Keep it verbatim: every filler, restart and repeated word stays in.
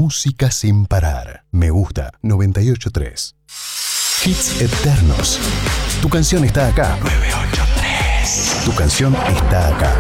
Música sin parar. Me gusta noventa y ocho punto tres. Hits eternos. Tu canción está acá. nueve ocho tres. Tu canción está acá.